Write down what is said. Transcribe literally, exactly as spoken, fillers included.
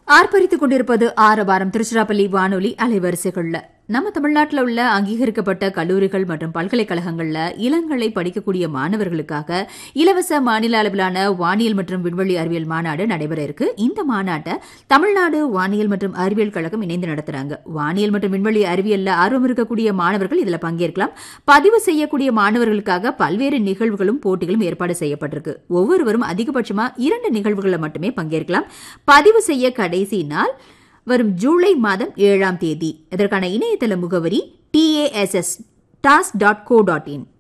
ஆர்ப்பரித்துக் கொண்டிருப்பது ஆரவாரம் திருச்சிராப்பள்ளி வானொலி அலைவரிசைகள்ல நம்ம தமிழ்நாட்டில் உள்ள அங்கீகரிக்கப்பட்ட கல்லூரிகள் மற்றும் பல்கலைக்கழகங்கள்ல இளங்கலை படிக்கக்கூடிய மாணவர்களுக்காக இலவச மாநில அளவிலான வானியல் மற்றும் விண்வெளி அறிவியல் மாநாடு நடைபெற இருக்கு. இந்த மாநாட்டை தமிழ்நாடு வானியல் மற்றும் அறிவியல் கழகம் இணைந்து நடத்துறாங்க. வானியல் மற்றும் விண்வெளி அறிவியல்ல ஆர்வம் இருக்கக்கூடிய மாணவர்கள் இதுல பங்கேற்கலாம். பதிவு செய்யக்கூடிய மாணவர்களுக்காக பல்வேறு நிகழ்வுகளும் போட்டிகளும் ஏற்பாடு செய்யப்பட்டிருக்கு. ஒவ்வொருவரும் அதிகபட்சமா இரண்டு நிகழ்வுகளை மட்டுமே பங்கேற்கலாம். பதிவு செய்ய கடைசி நாள் வரும் ஜூலை மாதம் ஏழாம் தேதி. இதற்கான இணையதள முகவரி toss dot co dot in.